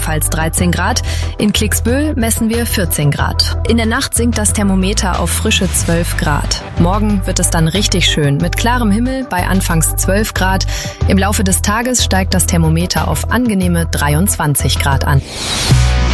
ebenfalls 13 Grad. In Klicksbühl messen wir 14 Grad. In der Nacht sinkt das Thermometer auf frische 12 Grad. Morgen wird es dann richtig schön mit klarem Himmel bei anfangs 12 Grad. Im Laufe des Tages steigt das Thermometer auf angenehme 23 Grad an.